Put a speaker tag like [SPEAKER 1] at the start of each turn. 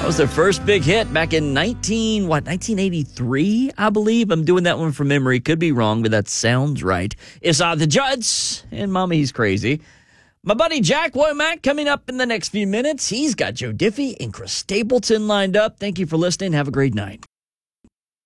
[SPEAKER 1] That was their first big hit back in 1983, I believe. I'm doing that one from memory. Could be wrong, but that sounds right. It's the Judds and Mama He's Crazy. My buddy Jack Womack coming up in the next few minutes. He's got Joe Diffie and Chris Stapleton lined up. Thank you for listening. Have a great night.